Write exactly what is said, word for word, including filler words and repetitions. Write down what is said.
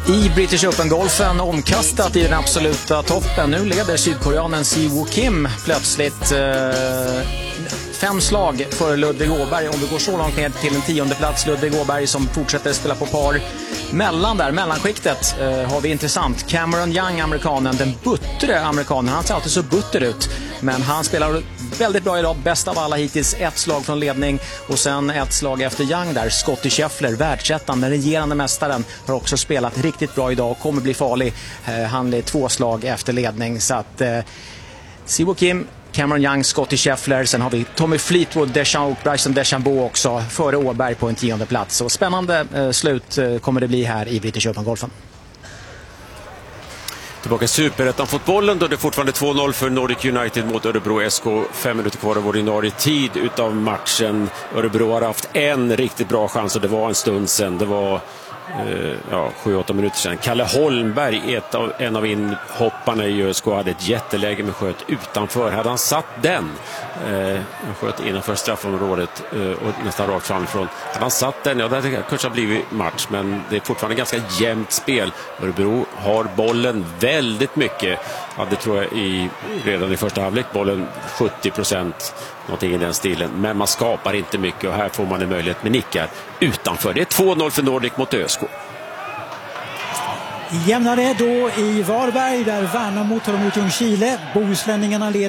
I British Open-golfen omkastat i den absoluta toppen. Nu leder sydkoreanen Siwoo Kim plötsligt eh, fem slag för Ludvig Åberg. Om vi går så långt ner till en tionde plats, Ludvig Åberg som fortsätter spela på par. Mellan där, mellanskiktet eh, har vi intressant Cameron Young, amerikanen, den buttre amerikanen. Han ser alltid så butter ut, men han spelar väldigt bra idag, bäst av alla hittills. Ett slag från ledning och sen ett slag efter Young där. Scottie Scheffler, världsettan, den regerande mästaren, har också spelat riktigt bra idag och kommer bli farlig. Eh, han är två slag efter ledning, så att eh, Siwoo Kim, Cameron Young, Scottie Scheffler, sen har vi Tommy Fleetwood, Deschamps och Bryson DeChambeau också före Åberg på en tionde plats. Så spännande eh, slut eh, kommer det bli här i British Open-golfen. Tillbaka i Superettan-fotbollen då det är fortfarande två noll för Nordic United mot Örebro S K. Fem minuter kvar av ordinarie tid utav matchen. Örebro har haft en riktigt bra chans och det var en stund sedan. Det var eh, ja, sju åtta minuter sedan. Kalle Holmberg, ett av, en av inhopparna i Ö S K, hade ett jätteläge med sköt utanför. Hade han satt den, eh, han sköt innanför straffområdet eh, och nästan rakt framifrån. Hade han satt den, ja det hade kanske blivit match, men det är fortfarande ganska jämnt spel. Örebro har bollen väldigt mycket. Hade tror jag i, redan i första halvlek bollen sjuttio procent, någonting i den stilen. Men man skapar inte mycket och här får man en möjlighet med nickar utanför. Det är två noll för Nordic mot Ö S K. Jämnare då i Varberg där Värnamo tar emot Ljungskile. Bohuslänningarna leder